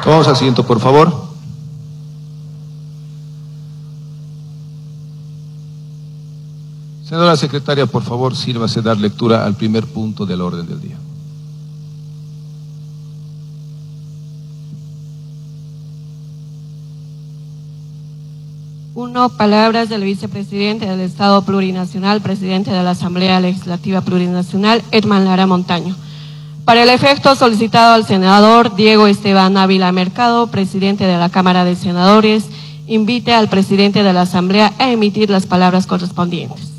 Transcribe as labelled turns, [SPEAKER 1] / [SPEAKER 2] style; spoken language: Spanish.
[SPEAKER 1] Tomamos asiento, por favor. Señora secretaria, por favor, sírvase dar lectura al primer punto del orden del día.
[SPEAKER 2] Palabras del vicepresidente del Estado Plurinacional, presidente de la Asamblea Legislativa Plurinacional, Edman Lara Montaño. Para el efecto solicitado al senador Diego Esteban Ávila Mercado, presidente de la Cámara de Senadores, invite al presidente de la Asamblea a emitir las palabras correspondientes.